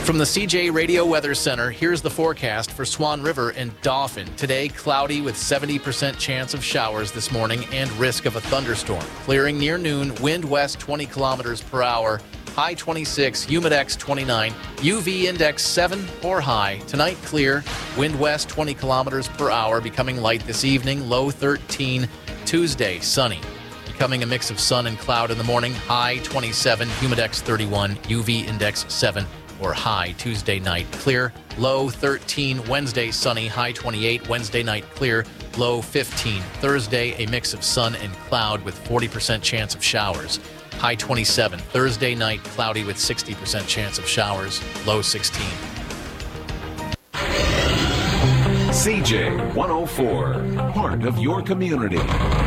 From the CJ Radio Weather Center, here's the forecast for Swan River and Dauphin. Today, cloudy with 70% chance of showers this morning and risk of a thunderstorm. Clearing near noon, wind west 20 kilometers per hour, high 26, humidex 29, UV index 7 or high. Tonight, clear, wind west 20 kilometers per hour, becoming light this evening, low 13. Tuesday, sunny. Becoming a mix of sun and cloud in the morning, high 27, humidex 31, UV index 7 or high. Tuesday night, clear, low 13. Wednesday, sunny, high 28. Wednesday night, clear, low 15. Thursday, a mix of sun and cloud with 40% chance of showers, high 27. Thursday night, cloudy with 60% chance of showers, low 16. CJ 104, part of your community.